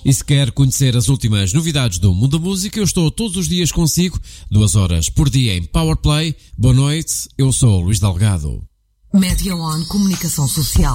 E se quer conhecer as últimas novidades do mundo da música, eu estou todos os dias consigo, 2 horas por dia em Powerplay. Boa noite, eu sou o Luís Delgado. Média One Comunicação Social.